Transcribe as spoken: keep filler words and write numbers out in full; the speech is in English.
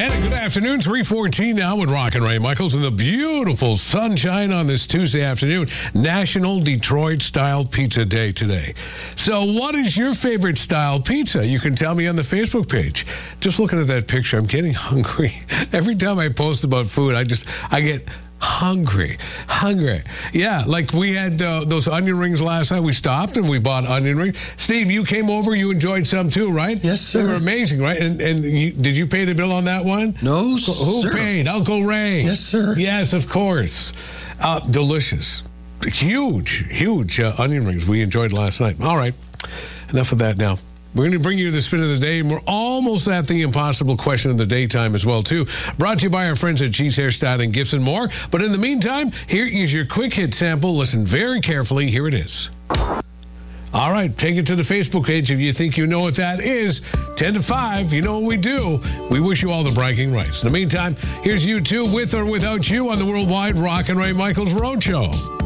And a good afternoon, three fourteen now with Rock and Ray Michaels and the beautiful sunshine on this Tuesday afternoon. National Detroit-style Pizza Day today. So what is your favorite style pizza? You can tell me on the Facebook page. Just looking at that picture, I'm getting hungry. Every time I post about food, I just, I get hungry. Hungry. Yeah, like we had uh, those onion rings last night. We stopped and we bought onion rings. Steve, you came over. You enjoyed some too, right? Yes, sir. They were amazing, right? And, and you, did you pay the bill on that one? No, Who sir. paid? Uncle Ray. Yes, sir. Yes, of course. Uh, delicious. Huge, huge uh, onion rings we enjoyed last night. All right. Enough of that now. We're going to bring you the spin of the day, and we're almost at the impossible question of the daytime as well, too. Brought to you by our friends at G's Hairstyling, Gifts and more. But in the meantime, here is your quick hit sample. Listen very carefully. Here it is. All right, take it to the Facebook page if you think you know what that is. ten to five, you know what we do. We wish you all the bragging rights. In the meantime, here's you two with or without you on the Worldwide Rock and Ray Michaels Roadshow.